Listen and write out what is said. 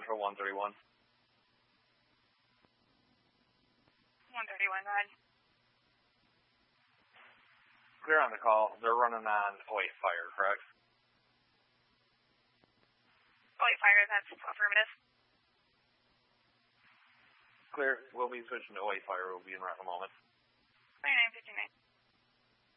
Central 131. 131, Red. Clear on the call. They're running on 08 fire, correct? 08 fire, that's affirmative. Clear. We'll be switching to 08 fire. We'll be in right in a moment.